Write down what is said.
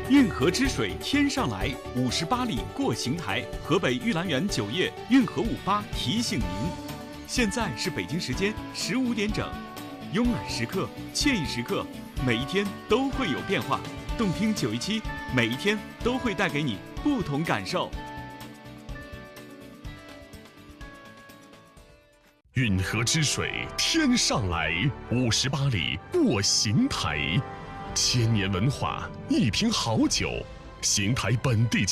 运河之水天上来，58里过邢台。河北玉兰园酒业运河58提醒您，现在是北京时间15点整。慵懒时刻，惬意时刻，每一天都会有变化。动听917，每一天都会带给你不同感受。 运河之水天上来，58里过邢台。千年文化，一瓶好酒，邢台本地